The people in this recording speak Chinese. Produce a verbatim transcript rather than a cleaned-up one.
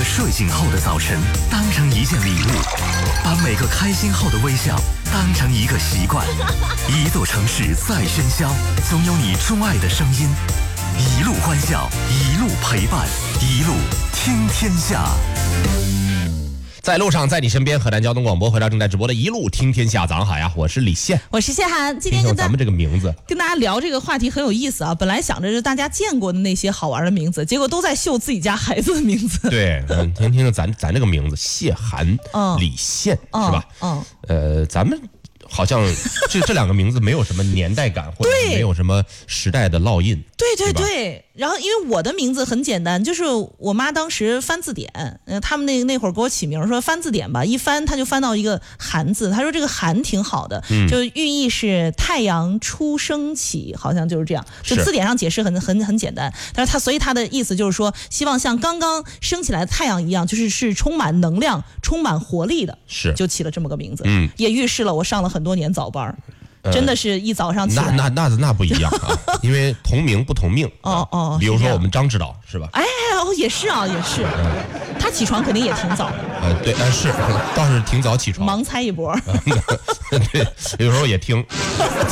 个睡醒后的早晨当成一件礼物，把每个开心后的微笑当成一个习惯。一座城市在喧嚣，总有你钟爱的声音。一路欢笑，一路陪伴，一路听天下。 在路上，在你身边，河南交通广播回到正在直播的一路听天下。早上好呀，我是李现， 我是谢涵。今天跟咱们这个名字跟大家聊这个话题很有意思啊。本来想着是大家见过的那些好玩的名字，结果都在秀自己家孩子的名字。 对，嗯，听听咱咱这个名字谢涵、嗯、李现、嗯、是吧？嗯，呃，咱们好像这这两个名字没有什么年代感，或者没有什么时代的烙印。 对对对。然后因为我的名字很简单，就是我妈当时翻字典，呃，他们那那会儿给我起名说翻字典吧，一翻他就翻到一个涵字，他说这个涵挺好的，嗯、就寓意是太阳初升起，好像就是这样。就字典上解释很很很简单，但是他所以他的意思就是说，希望像刚刚升起来的太阳一样，就是是充满能量、充满活力的， 是就起了这么个名字， 嗯， 也预示了我上了很多年早班。真的是一早上起来， 那那那那不一样啊，因为同名不同命。 哦哦， 比如说我们张指导是吧？ 哎，哦也是啊，也是。他起床肯定也挺早的。 呃，对，但是倒是挺早起床， 盲猜一波。 对，有时候也听。